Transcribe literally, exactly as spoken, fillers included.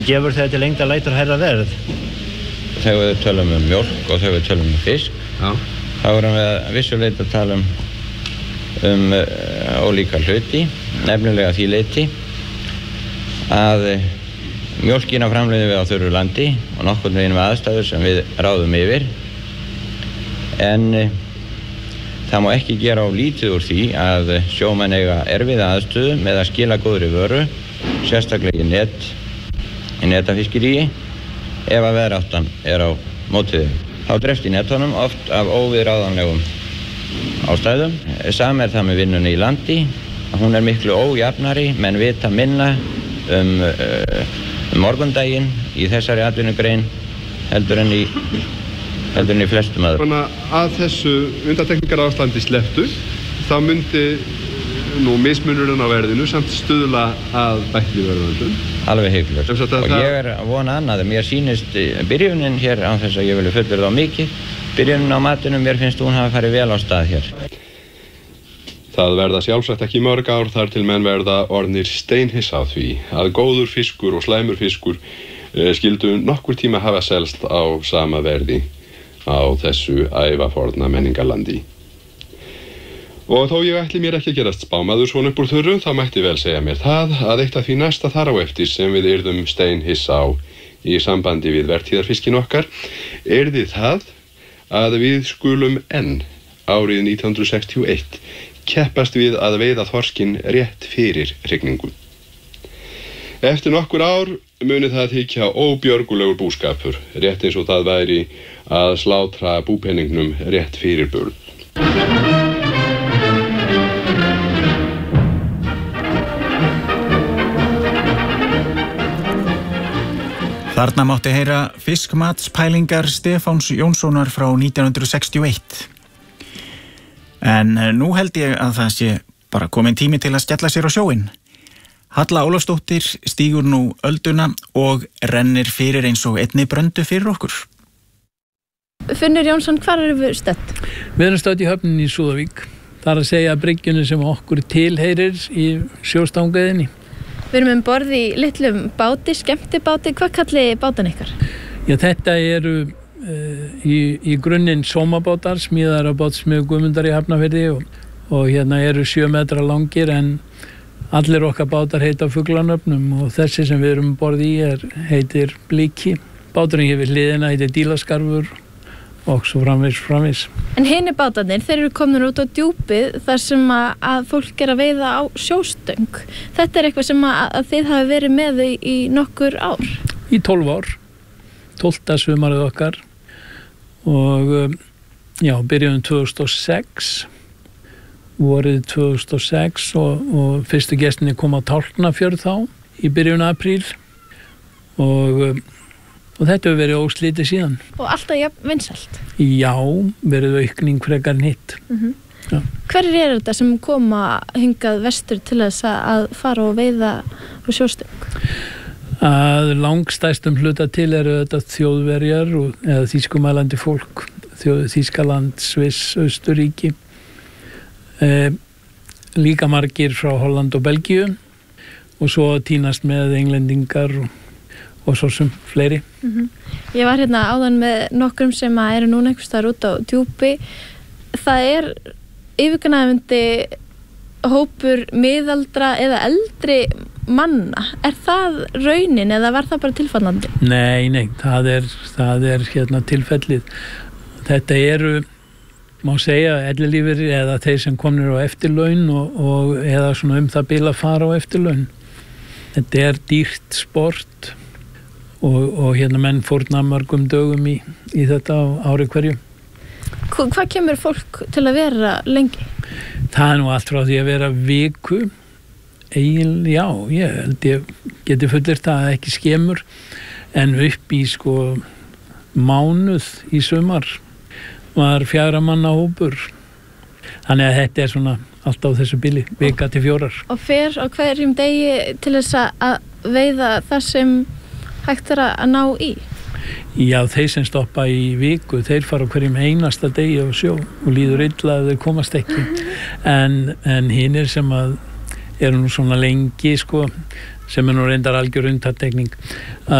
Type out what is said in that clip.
Gefur þetta til lengdar lætur hærra verð? Þegar við tölum um mjólk og þegar við tölum um fisk, Já. Þá erum við að vissuleita að tala um, um uh, ólíka hluti, nefnilega því leiti að uh, mjólkina framleiðum við á þurru landi og nokkurn veginn við aðstæður sem við ráðum yfir, en uh, það má ekki gera á lítið úr því að sjómenn eiga erfiða aðstöðu með að skila góðri vöru, sérstaklega í net, í netafiskiríi, ef að veðráttan er á móti þeim. Þá drefst í netunum oft af óviðráðanlegum ástæðum. Sama er það með vinnunni í landi. Hún er miklu ójafnari, menn vita minna um, um morgundaginn í þessari atvinnugrein heldur en í, heldur en í flestum öðrum. Að þessu undantekningar ástandi slepptu, þá myndi nú mismunurinn á verðinu samt stuðla að bættri verðandum. Alveg hyggilegt. Og það... ég er að vona annað. Mér sýnist byrjunin hér, án þess að ég vilja fullyrða á mikið, byrjunin á matinum, mér finnst hún hafa farið vel á stað hér. Það verða sjálfsagt ekki mörg ár þar til menn verða orðnir steinhissa á því að góður fiskur og slæmur fiskur skildu nokkur tíma hafa selst á sama verði á þessu ævaforna menningarlandi. Og þó ég ætli mér ekki að gerast spámaður svona upp úr þurru, þá mætti vel segja mér það að eitt af því næsta þar á eftir sem við yrðum steinhissa á í sambandi við vertíðarfiskin okkar, yrði það að við skulum enn árið nítján hundruð sextíu og eitt keppast við að veiða þorskinn rétt fyrir hrygningu. Eftir nokkur ár muni það þykja óbjörgulegur búskapur, rétt eins og það væri að slátra búpenningnum rétt fyrir burð. Þarna mátti heyra fiskmatspælingar Stefáns Jónssonar frá nítján hundruð sextíu og eitt. En nú held ég að það sé bara komin tími til að skella sér á sjóinn. Halla Ólafsdóttir stígur nú ölduna og rennir fyrir eins og einni bröndu fyrir okkur. Finnur Jónsson, hvar erum við stödd? Við erum stödd í höfninni í Súðavík. Það er að segja bryggjunni sem okkur tilheyrir í sjóstangaðinni. Við erum um borð í litlum báti, skemmtibáti. Hvað kalli bátan ykkar? Já, þetta eru uh, í, í grunninn sómabátar, smíðar á bátsmiðju Guðmundar í Hafnarfirði og, og hérna eru sjö metra langir en allir okkar bátar heita fuglanöfnum og þessi sem við erum um borð í er, heitir Bliki. Báturinn hér við hliðina heitir Dílaskarfur og svo framvis framvis. En hinni bátarnir, þeir eru komin út á djúpið þar sem að, að fólk er að veiða á sjóstöng. Þetta er eitthvað sem að, að þið hafi verið með í, í nokkur ár? Í tólf ár. tólfta sumarið okkar og já, byrjuðum tvö þúsund og sex, vorið tvö þúsund og sex og, og fyrstu gestinni kom á Tálknafjörð þá í byrjun apríl og Og þetta hefur verið óslítið síðan. Og alltaf jafn vinsælt? Já, verið aukning frekar en hitt. Mm-hmm. Hverjir er þetta sem koma hingað vestur til þess að fara og veiða á sjóstöng? Að langstærstum hluta til eru þetta Þjóðverjar og, eða þýskumælandi fólk. Þjóð, Þýskaland, Sviss, Austurríki. Eh, líka margir frá Holland og Belgíu og svo tínast með englendingar og og svo sem fleiri. Mm-hmm. Ég var hérna áðan með nokkrum sem eru núna einhvers staðar út á djúpi. Það er yfirgnæfandi hópur miðaldra eða eldri manna. Er það raunin eða var það bara tilfallandi? Nei, nei, það er, það er hérna tilfellið. Þetta eru, má segja, ellilífeyrir eða þeir sem komnir á eftirlaun og, og eða svona um það bil að fara á eftirlaun. Þetta er dýrt sport Og, og hérna menn fórna mörgum dögum í, í þetta á ári hverju. Hva, hvað kemur fólk til að vera lengi? Það er nú allt frá því að vera viku. Egin, já, ég held ég geti fullirt það ekki skemur en upp í sko mánuð í sumar var fjögra manna hópur. Þannig að þetta er svona allt á þessu bili, vika til fjórar. Og fer á hverjum degi til þess að veiða það sem hægt er að ná í? Já, þeir sem stoppa í viku, þeir fara á hverjum einasta degi á sjó og líður illa að þeir komast ekki. En, en hinir sem að eru nú svona lengi, sko, sem er nú reyndar algjör undantekning